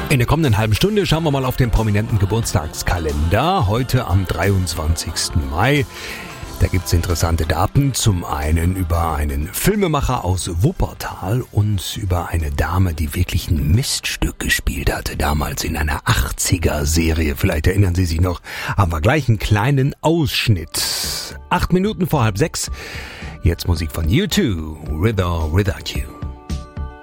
In der kommenden halben Stunde schauen wir mal auf den prominenten Geburtstagskalender. Heute am 23. Mai. Da gibt's interessante Daten. Zum einen über einen Filmemacher aus Wuppertal und über eine Dame, die wirklich ein Miststück gespielt hatte. Damals in einer 80er-Serie. Vielleicht erinnern Sie sich noch. Haben wir gleich einen kleinen Ausschnitt. 8 Minuten vor 5:30. Jetzt Musik von U2. With or Without You.